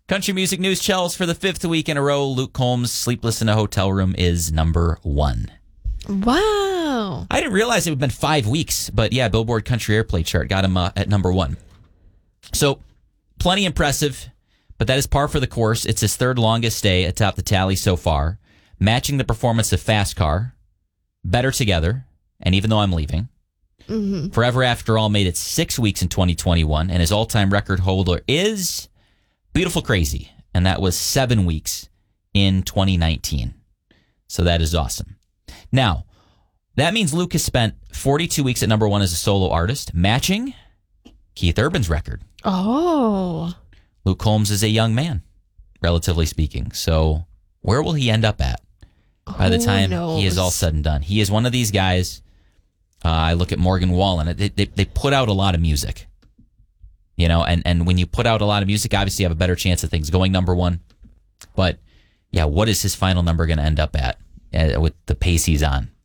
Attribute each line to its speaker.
Speaker 1: Country music news, Chels, for the 5th week in a row. Luke Combs' Sleepless in a Hotel Room is number 1.
Speaker 2: Wow.
Speaker 1: I didn't realize it would have been 5 weeks, but yeah, Billboard Country Airplay chart got him at number 1. So, plenty impressive, but that is par for the course. It's his 3rd longest stay atop the tally so far, matching the performance of Fast Car, Better Together, and Even Though I'm Leaving. Forever After All made it 6 weeks in 2021, and his all-time record holder is Beautiful Crazy, and that was 7 weeks in 2019. So that is awesome. Now, that means Luke has spent 42 weeks at number 1 as a solo artist, matching Keith Urban's record.
Speaker 2: Oh.
Speaker 1: Luke Combs is a young man, relatively speaking. So where will he end up at by the time he is all said and done? He is one of these guys. I look at Morgan Wallen. They put out a lot of music. You know, and when you put out a lot of music, obviously you have a better chance of things going number 1. But, yeah, what is his final number going to end up at with the pace he's on?